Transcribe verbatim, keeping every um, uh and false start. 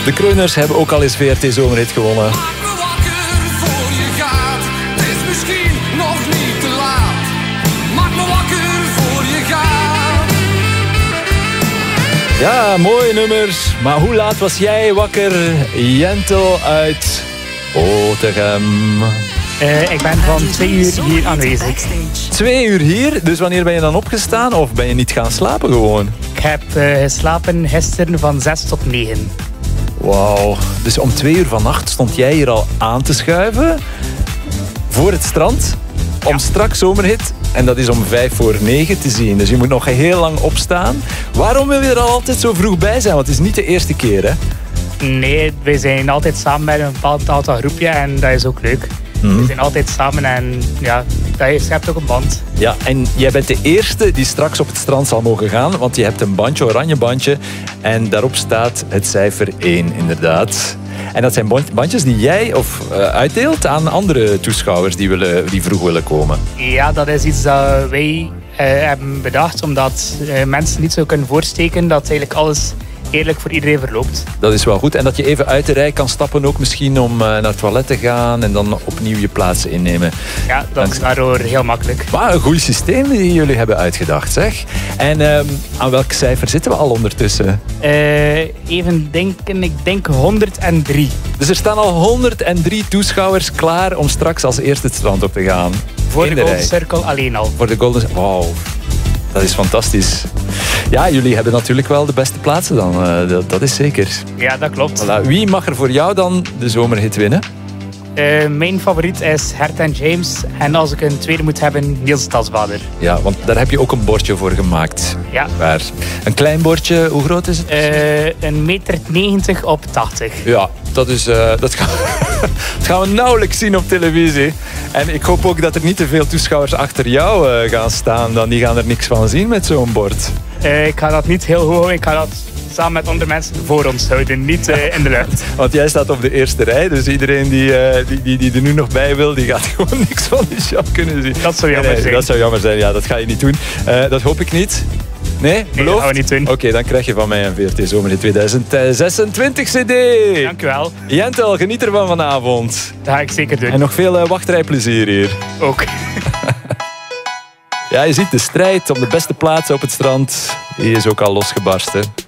De Kreuners hebben ook al eens V R T Zomerhit gewonnen. Maak me wakker voor je gaat. Het is misschien nog niet te laat. Maak me wakker voor je gaat. Ja, mooie nummers. Maar hoe laat was jij wakker? Jentel uit Otegem. Uh, ik ben van twee uur hier aanwezig. Twee uur hier? Dus wanneer ben je dan opgestaan? Of ben je niet gaan slapen gewoon? Ik heb uh, geslapen gisteren van zes tot negen. Wauw. Dus om twee uur vannacht stond jij hier al aan te schuiven. Voor het strand. Om Ja. straks Zomerhit. En dat is om vijf voor negen te zien. Dus je moet nog heel lang opstaan. Waarom wil je er altijd zo vroeg bij zijn? Want het is niet de eerste keer, hè? Nee, wij zijn altijd samen met een bepaald aantal groepje en dat is ook leuk. Mhm. We zijn altijd samen en ja, dat schept ook een band. Ja, en jij bent de eerste die straks op het strand zal mogen gaan. Want je hebt een bandje, oranje bandje. En daarop staat het cijfer één, inderdaad. En dat zijn bandjes die jij of, uh, uitdeelt aan andere toeschouwers die, willen, die vroeg willen komen. Ja, dat is iets dat wij uh, hebben bedacht, omdat uh, mensen niet zo kunnen voorsteken dat eigenlijk alles eerlijk voor iedereen verloopt. Dat is wel goed. En dat je even uit de rij kan stappen ook misschien om uh, naar het toilet te gaan en dan opnieuw je plaatsen innemen. Ja, dat Dank- is daardoor heel makkelijk. Maar een goed systeem die jullie hebben uitgedacht, zeg. En um, aan welk cijfer zitten we al ondertussen? Uh, even denken, ik denk honderddrie. Dus er staan al honderddrie toeschouwers klaar om straks als eerste het strand op te gaan. Voor In de Golden rij. Circle alleen al. Voor de Golden... Wauw. Dat is fantastisch. Ja, jullie hebben natuurlijk wel de beste plaatsen dan. Uh, dat, dat is zeker. Ja, dat klopt. Voilà. Wie mag er voor jou dan de Zomerhit winnen? Uh, mijn favoriet is Herta James. En als ik een tweede moet hebben, Niels Stadsbader. Ja, want daar heb je ook een bordje voor gemaakt. Ja. Waar? Een klein bordje, hoe groot is het? Uh, een meter negentig op tachtig. Ja, dat, is, uh, dat, gaan, dat gaan we nauwelijks zien op televisie. En ik hoop ook dat er niet te veel toeschouwers achter jou uh, gaan staan. Dan die gaan er niks van zien met zo'n bord. Uh, ik ga dat niet heel hoog houden. Ik ga dat samen met andere mensen voor ons houden. Niet uh, in de lucht. Want jij staat op de eerste rij. Dus iedereen die, uh, die, die, die er nu nog bij wil, die gaat gewoon niks van die show kunnen zien. Dat zou jammer nee, nee, zijn. Dat zou jammer zijn. Ja, dat ga je niet doen. Uh, dat hoop ik niet. Nee? Nee, Beloofd? dat gaan we niet doen. Oké, okay, dan krijg je van mij een V R T Zomerhit tweeduizend zesentwintig cd. Dank u wel. Jentel, geniet ervan vanavond. Dat ga ik zeker doen. En nog veel uh, wachtrijplezier hier. Ook. Ja, je ziet de strijd om de beste plaatsen op het strand. Die is ook al losgebarsten.